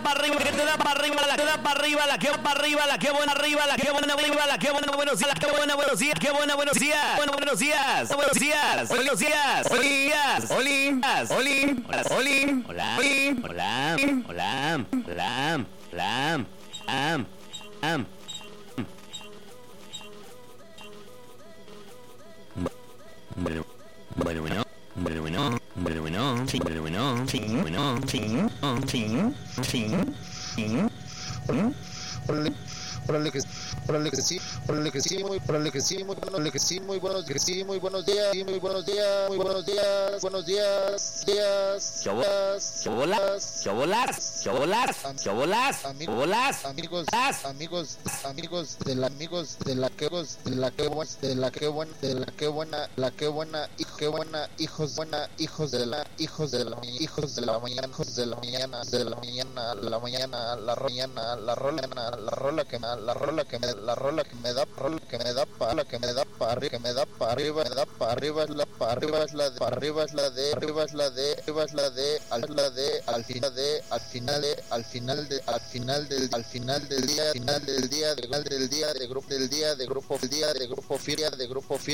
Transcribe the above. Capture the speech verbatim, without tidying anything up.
para arriba, que te da para arriba, la que da para arriba, la que va para arriba, la que buena arriba, la que buena arriba, la que buena buenos días, la que buena buenos días, que buena buenos días, buenos buenos días, buenos días, buenos días, días, Oli, Oli, Oli, hola, hola, hola, hola, hola, am, am. Bueno, bueno, bueno, bueno, bueno, bueno, bueno, sí, bueno, bueno, sí, bueno, sí, sí, sí, sí, Órale, órale que, órale que sí, órale que sí, muy, órale que sí, muy, órale que sí, muy buenos, que sí, muy buenos días, sí, muy buenos días, muy buenos días, buenos días, días, chobolas, chobolas, chobolas, chobolas, chobolas, amigos, amigos, amigos, amigos de la, amigos de la que, de la que, de la que buena, de la que buena, la que buena, y que buena, hijos, buena, hijos de la, hijos de la, hijos de la mañana, hijos de la mañana, de la mañana, la mañana, la mañana, la rola, la rola que me, la rola que me, la rola que me da, rola que me da para, que me da para arriba, que me da para arriba, me da para arriba, es la para arriba es la de, para arriba es la de, arriba es la de, arriba es la de, al la de, al final de, al final de, al final de, al final del, al final del día, final del día, del del día, de grupo del día, de grupo del día, de grupo firia, de grupo firia.